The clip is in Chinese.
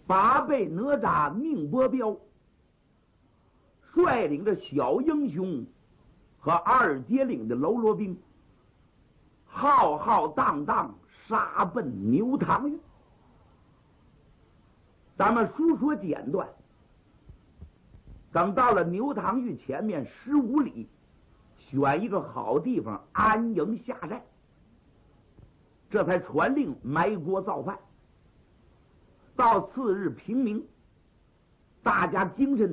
八倍哪吒宁伯彪率领着小英雄和二节岭的喽啰兵，浩浩荡荡杀奔牛塘峪。咱们书说简短，等到了牛塘峪前面15里，选一个好地方安营下寨，这才传令埋锅造饭。到次日平明，大家精神